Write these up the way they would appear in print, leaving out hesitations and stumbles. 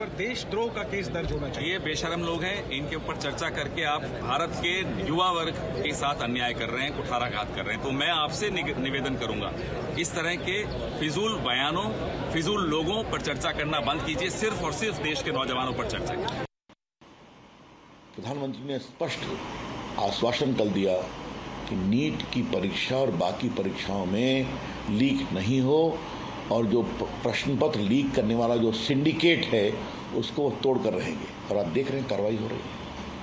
पर देशद्रोह का केस दर्ज होना चाहिए। ये बेशरम लोग हैं, इनके ऊपर चर्चा करके आप भारत के युवा वर्ग के साथ अन्याय कर रहे हैं, कुठाराघात कर रहे हैं। तो मैं आपसे निवेदन करूंगा, इस तरह के फिजूल बयानों, फिजूल लोगों पर चर्चा करना बंद कीजिए, सिर्फ और सिर्फ देश के नौजवानों पर चर्चा कीजिए। प्रधानमंत्री ने स्पष्ट आश्वासन कर दिया कि नीट की परीक्षा और बाकी परीक्षाओं में लीक नहीं हो, और जो प्रश्न पत्र लीक करने वाला जो सिंडिकेट है उसको वो तोड़ कर रहेंगे। और आप देख रहे हैं कार्रवाई हो रही है।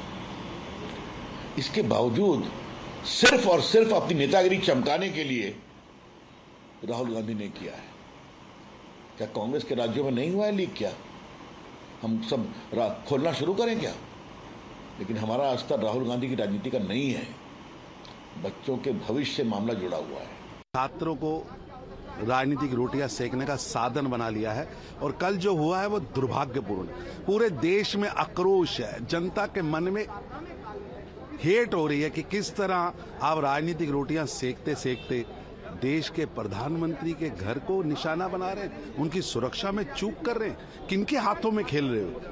इसके बावजूद सिर्फ और सिर्फ अपनी नेतागिरी चमकाने के लिए राहुल गांधी ने किया है। क्या कांग्रेस के राज्यों में नहीं हुआ है लीक? क्या हम सब खोलना शुरू करें क्या? लेकिन हमारा स्तर राहुल गांधी की राजनीति का नहीं है। बच्चों के भविष्य से मामला जुड़ा हुआ है। छात्रों को राजनीतिक रोटियां सेकने का साधन बना लिया है, और कल जो हुआ है वो दुर्भाग्यपूर्ण है। पूरे देश में आक्रोश है, जनता के मन में हेट हो रही है कि किस तरह आप राजनीतिक रोटियां सेकते सेकते देश के प्रधानमंत्री के घर को निशाना बना रहे हैं, उनकी सुरक्षा में चूक कर रहे हैं। किनके हाथों में खेल रहे हो?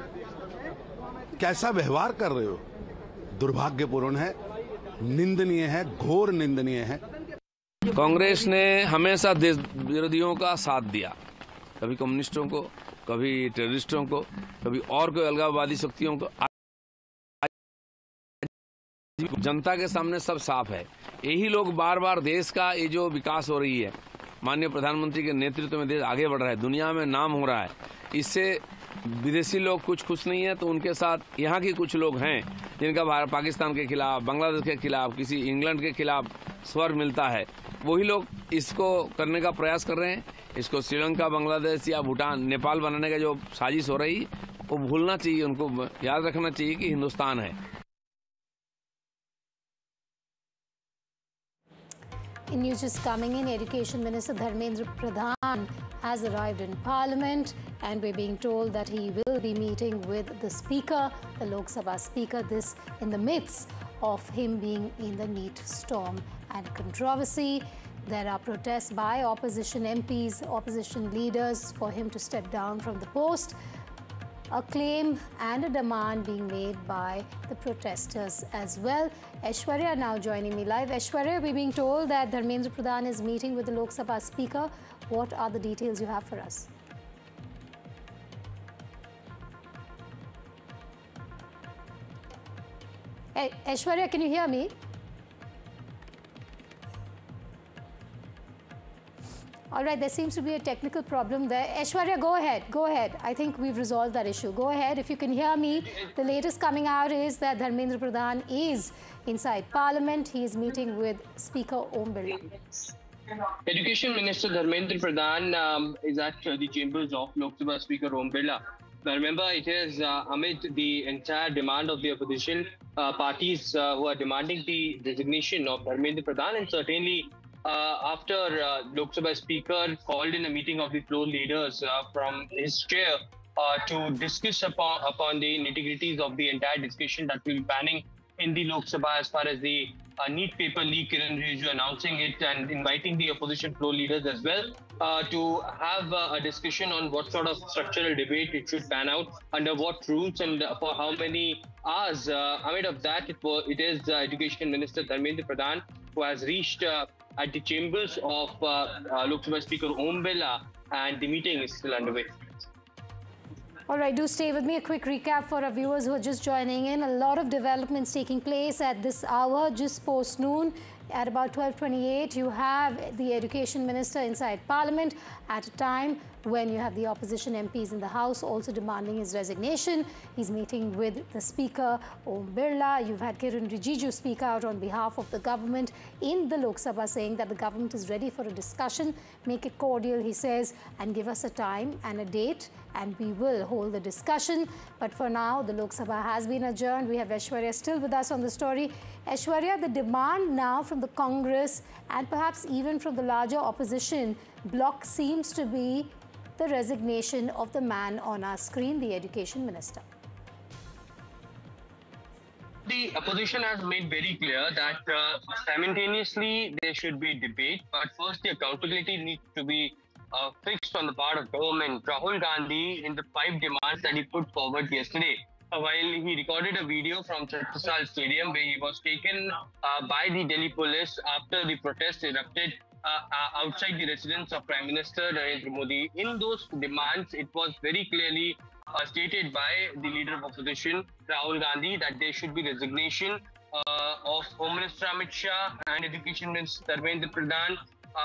कैसा व्यवहार कर रहे हो? दुर्भाग्यपूर्ण है, निंदनीय है, घोर निंदनीय है। कांग्रेस ने हमेशा देश विरोधियों का साथ दिया, कभी कम्युनिस्टों को, कभी टेररिस्टों को, कभी और कोई अलगाववादी शक्तियों को। जनता के सामने सब साफ है। यही लोग बार बार देश का ये जो विकास हो रही है, माननीय प्रधानमंत्री के नेतृत्व में देश आगे बढ़ रहा है, दुनिया में नाम हो रहा है, इससे विदेशी लोग कुछ खुश नहीं है। तो उनके साथ यहाँ के कुछ लोग हैं जिनका पाकिस्तान के खिलाफ, बांग्लादेश के खिलाफ, किसी इंग्लैंड के खिलाफ स्वर मिलता है, वही लोग इसको करने का प्रयास कर रहे हैं। इसको श्रीलंका, बांग्लादेश या भूटान, नेपाल बनाने का जो साजिश हो रही, वो भूलना चाहिए। उनको याद रखना चाहिए कि हिंदुस्तान है। In news just coming in, Education Minister Dharmendra Pradhan has arrived in Parliament, and we're being told that he will be meeting with the Speaker, the Lok Sabha Speaker, this in the midst of him being in the NEET storm and controversy. There are protests by opposition MPs, opposition leaders for him to step down from the post. A claim and a demand being made by the protesters as well. Aishwarya now joining me live. Aishwarya, we're being told that Dharmendra Pradhan is meeting with the Lok Sabha Speaker. What are the details you have for us? Hey, Aishwarya, can you hear me? All right, there seems to be a technical problem there. Aishwarya, go ahead. Go ahead. I think we've resolved that issue. Go ahead. If you can hear me, the latest coming out is that Dharmendra Pradhan is inside Parliament. He is meeting with Speaker Om Birla. Education Minister Dharmendra Pradhan is at the chambers of Lok Sabha Speaker Om Birla. Now remember, it is amid the entire demand of the opposition parties who are demanding the resignation of Dharmendra Pradhan, and certainly after Lok Sabha Speaker called in a meeting of the floor leaders from his chair to discuss upon the nitty-gritties of the entire discussion that will be panning in the Lok Sabha as far as the NEET paper leak, Kiran Rijiju announcing it and inviting the opposition floor leaders as well to have a discussion on what sort of structural debate it should pan out, under what rules and for how many hours. Amid of that, it is Education Minister Dharmendra Pradhan who has reached at the chambers of Lok Sabha Speaker Om Birla, and the meeting is still underway. All right, do stay with me. A quick recap for our viewers who are just joining in. A lot of developments taking place at this hour, just post noon. At about 12:28, you have the Education Minister inside Parliament at a time when you have the opposition MPs in the House also demanding his resignation. He's meeting with the Speaker, Om Birla. You've had Kiran Rijiju speak out on behalf of the government in the Lok Sabha, saying that the government is ready for a discussion. Make it cordial, he says, and give us a time and a date, and we will hold the discussion. But for now, the Lok Sabha has been adjourned. We have Aishwarya still with us on the story. Aishwarya, the demand now from the Congress and perhaps even from the larger opposition bloc seems to be the resignation of the man on our screen, the Education Minister. The opposition has made very clear that simultaneously there should be debate, but first the accountability needs to be fixed on the part of government. Rahul Gandhi, in the 5 demands that he put forward yesterday, while he recorded a video from Chhatrasal Stadium where he was taken by the Delhi police after the protest erupted outside the residence of Prime Minister Narendra Modi. In those demands, it was very clearly stated by the leader of opposition, Rahul Gandhi, that there should be resignation of Home Minister Amit Shah and Education Minister Dharmendra Pradhan.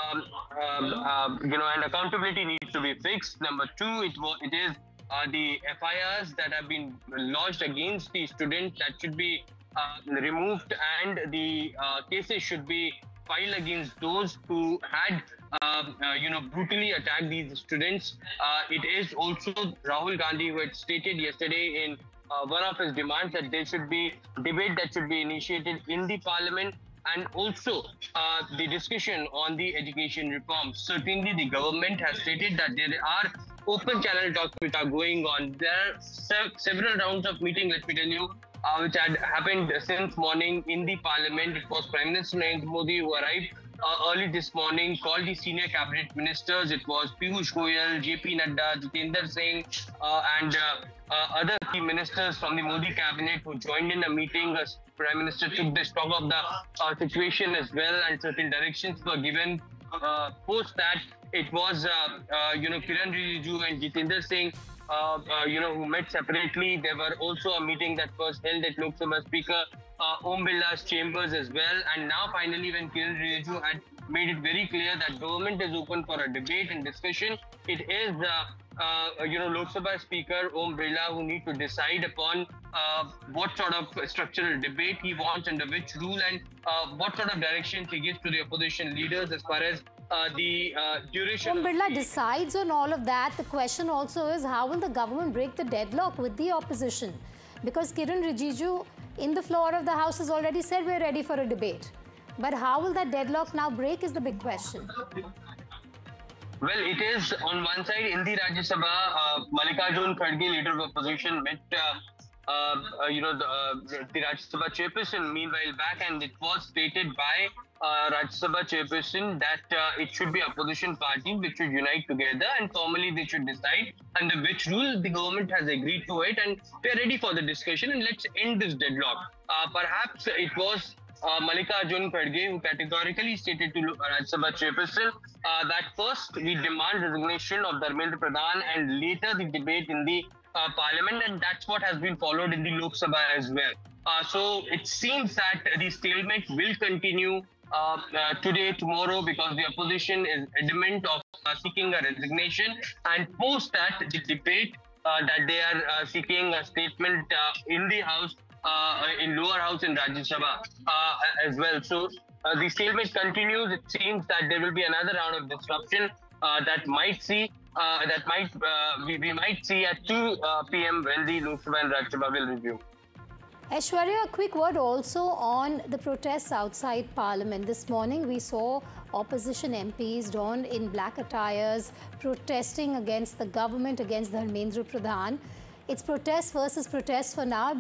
And accountability needs to be fixed. Number 2, it is the FIRs that have been lodged against the students that should be removed, and the cases should be filed against those who had brutally attacked these students. It is also Rahul Gandhi who had stated yesterday in one of his demands that there should be debate that should be initiated in the parliament, and also the discussion on the education reforms. Certainly the government has stated that there are open channel talks which are going on. There are several rounds of meeting, let me tell you, which had happened since morning in the parliament. It was Prime Minister Narendra Modi who arrived early this morning, called the senior cabinet ministers. It was Piyush Goyal, JP Nadda, Jitendra Singh, and other key ministers from the Modi cabinet who joined in a meeting. As Prime Minister took the stock of the situation as well, and certain directions were given. Post that, it was Kiran Rijiju and Jitendra Singh who met separately. There were also a meeting that was held at Lok Sabha Speaker Om Birla's chambers as well. And now finally, when Kiran Rijiju had made it very clear that government is open for a debate and discussion, it is Lok Sabha Speaker Om Birla who need to decide upon what sort of structural debate he wants, under which rule, and what sort of directions he gives to the opposition leaders as far as the duration. Om Birla decides on all of that. The question also is, how will the government break the deadlock with the opposition? Because Kiran Rijiju in the floor of the House has already said we're ready for a debate. But how will that deadlock now break is the big question. Well, it is on one side in the Rajya Sabha, Mallikarjun Kharge, leader of opposition, met the Rajya Sabha chairperson meanwhile back, and it was stated by Rajya Sabha chairperson that it should be opposition parties which should unite together, and formally they should decide under which rule. The government has agreed to it, and we are ready for the discussion, and let's end this deadlock. Perhaps it was Mallikarjun Kharge who categorically stated to Rajya Sabha chairperson that first we demand resignation of Dharmendra Pradhan and later the debate in the parliament, and that's what has been followed in the Lok Sabha as well. So it seems that the stalemate will continue today, tomorrow, because the opposition is adamant of seeking a resignation, and post that the debate that they are seeking a statement in the House, in lower house in Rajya Sabha as well. So the stalemate continues. It seems that there will be another round of disruption that might see we might see at 2 p.m. when the Lok Sabha and Rajya Sabha will resume. Aishwarya, a quick word also on the protests outside Parliament. This morning we saw opposition MPs donned in black attires protesting against the government, against Dharmendra Pradhan. It's protest versus protest for now.